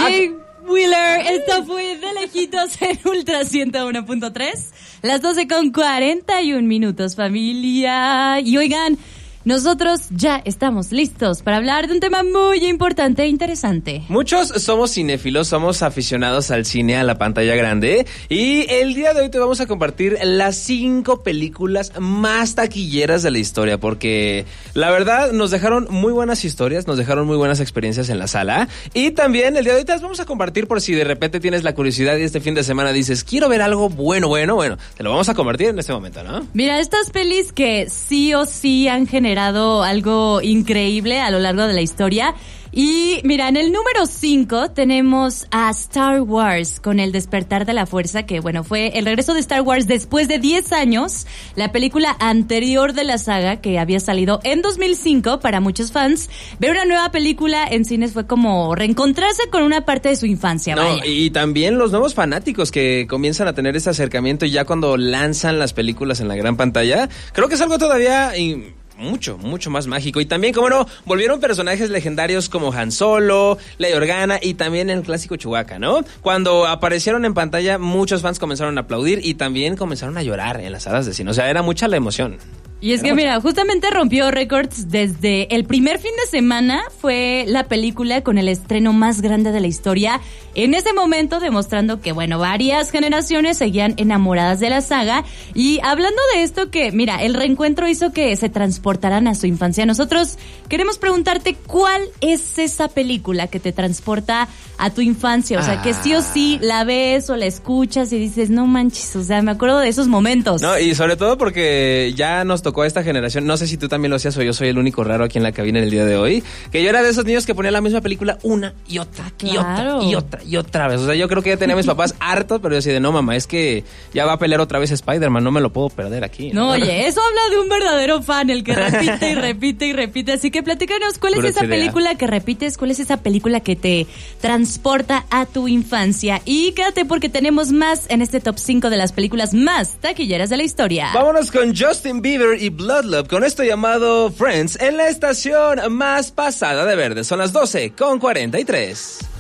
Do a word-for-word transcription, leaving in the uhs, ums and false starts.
Jay Wheeler, esto fue de lejitos en Ultra ciento uno punto tres. Las doce con cuarenta y un minutos, familia. Y oigan, nosotros ya estamos listos para hablar de un tema muy importante e interesante. Muchos somos cinéfilos, somos aficionados al cine, a la pantalla grande. Y el día de hoy te vamos a compartir las cinco películas más taquilleras de la historia. Porque la verdad nos dejaron muy buenas historias, nos dejaron muy buenas experiencias en la sala. Y también el día de hoy te las vamos a compartir por si de repente tienes la curiosidad y este fin de semana dices, quiero ver algo bueno, bueno, bueno. Te lo vamos a compartir en este momento, ¿no? Mira, estas pelis que sí o sí han generado algo increíble a lo largo de la historia. Y mira, en el número cinco tenemos a Star Wars con El despertar de la fuerza, que bueno, fue el regreso de Star Wars después de diez años, la película anterior de la saga que había salido en dos mil cinco. Para muchos fans, ver una nueva película en cines fue como reencontrarse con una parte de su infancia. No, vaya. Y también los nuevos fanáticos que comienzan a tener ese acercamiento ya cuando lanzan las películas en la gran pantalla, creo que es algo todavía y mucho, mucho más mágico. Y también, como no, volvieron personajes legendarios como Han Solo, Leia Organa y también el clásico Chewbacca, ¿no? Cuando aparecieron en pantalla, muchos fans comenzaron a aplaudir y también comenzaron a llorar en las salas de cine. O sea, era mucha la emoción. Y es que mira, justamente rompió récords desde el primer fin de semana. Fue la película con el estreno más grande de la historia. En ese momento demostrando que, bueno, varias generaciones seguían enamoradas de la saga. Y hablando de esto que, mira, el reencuentro hizo que se transportaran a su infancia. Nosotros queremos preguntarte cuál es esa película que te transporta a tu infancia. O sea, ah. que sí o sí la ves o la escuchas y dices, no manches, o sea, me acuerdo de esos momentos. No, y sobre todo porque ya nos tocó a esta generación, no sé si tú también lo hacías o yo soy el único raro aquí en la cabina en el día de hoy, que yo era de esos niños que ponían la misma película una y otra, claro. y otra, y otra, y otra vez. O sea, yo creo que ya tenía a mis papás hartos, pero yo así de, no mamá, es que ya va a pelear otra vez Spider-Man, no me lo puedo perder aquí. No, no oye, eso habla de un verdadero fan, el que repite y repite y repite. Así que platícanos, ¿cuál es esa película que repites? ¿Cuál es esa película que te transporta a tu infancia? Y quédate porque tenemos más en este top cinco de las películas más taquilleras de la historia. Vámonos con Justin Bieber y Blood Love con esto llamado Friends en la estación más pasada de verde. Son las doce con cuarenta y tres.